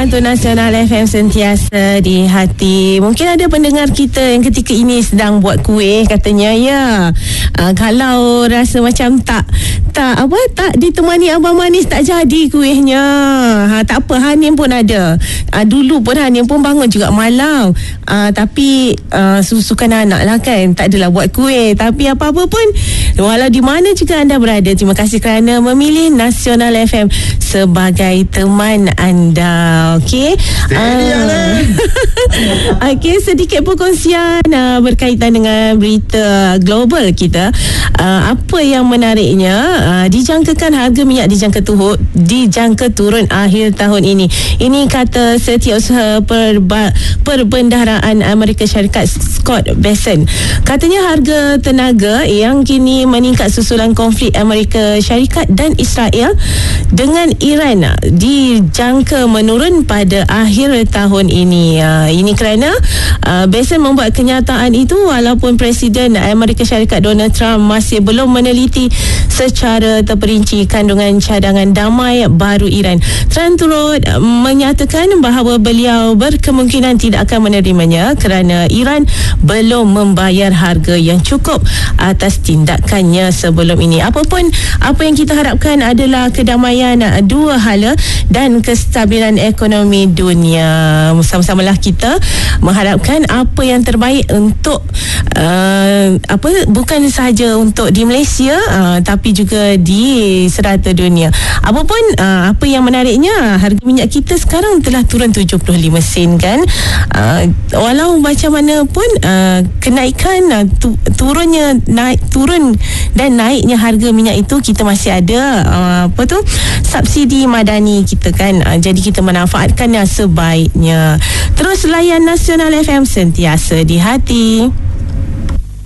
membantu Nasional FM sentiasa di hati. Mungkin ada pendengar kita yang ketika ini sedang buat kuih katanya ya. Kalau rasa macam tak ditemani abang manis tak jadi kuihnya. Tak apa, Hanim pun ada. Dulu pun Hanim pun bangun juga malam. Tapi susukan anak lah kan. Tak adalah buat kuih. Tapi apa-apa pun, walau di mana juga anda berada, terima kasih kerana memilih Nasional FM sebagai teman anda. Okey. Okey, sedikit perkongsian berkaitan dengan berita global kita. Apa yang menariknya, dijangkakan harga minyak dijangka turun akhir tahun ini. Ini kata Setiausaha Perbendaharaan Amerika Syarikat Scott Bessent. Katanya harga tenaga yang kini meningkat susulan konflik Amerika Syarikat dan Israel dengan Iran dijangka menurun pada akhir tahun ini. Ini kerana Bessent membuat kenyataan itu walaupun Presiden Amerika Syarikat Donald Trump masih belum meneliti secara terperinci kandungan cadangan damai baru Iran. Trump turut menyatakan bahawa beliau berkemungkinan tidak akan menerimanya kerana Iran belum membayar harga yang cukup atas tindakannya sebelum ini. Apapun apa yang kita harapkan adalah kedamaian dua hala dan kestabilan ekonomi dunia. Sama-samalah kita mengharapkan apa yang terbaik untuk bukan sahaja untuk di Malaysia tapi juga di serata dunia. Apapun apa yang menariknya, harga minyak kita sekarang telah turun 75 sen kan. Walau macam mana pun kenaikan turun dan naiknya harga minyak itu, kita masih ada subsidi madani kita kan. Jadi kita manfaatkannya sebaiknya. Terus layan Nasional FM sentiasa di hati.